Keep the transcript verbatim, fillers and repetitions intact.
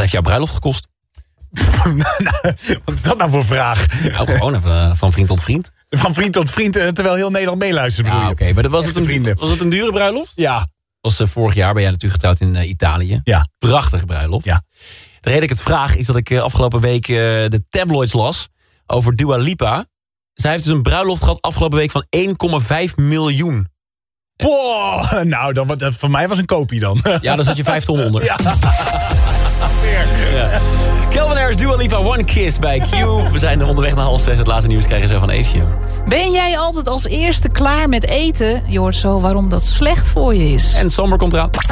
heeft jouw bruiloft gekost? Wat is dat nou voor vraag? Nou, gewoon even uh, van vriend tot vriend. Van vriend tot vriend, uh, terwijl heel Nederland meeluistert, bedoel Ja, je? oké. Okay, maar dat was, het een, vrienden. was het een dure bruiloft? Ja. Was, uh, vorig jaar ben jij natuurlijk getrouwd in uh, Italië. Ja. Prachtige bruiloft. Ja. De reden dat ik het vraag is dat ik uh, afgelopen week uh, de tabloids las over Dua Lipa. Zij heeft dus een bruiloft gehad afgelopen week van één komma vijf miljoen. Wow, nou, dan, wat, voor mij was een kopie dan. Ja, daar zat je vijf ton onder. Ja. Weer. Ja. Calvin Harris, Dua Lipa, One Kiss bij Q. We zijn onderweg naar half zes. Het laatste nieuws krijgen ze van Eefje. Ben jij altijd als eerste klaar met eten? Je hoort zo waarom dat slecht voor je is. En zomer komt eraan.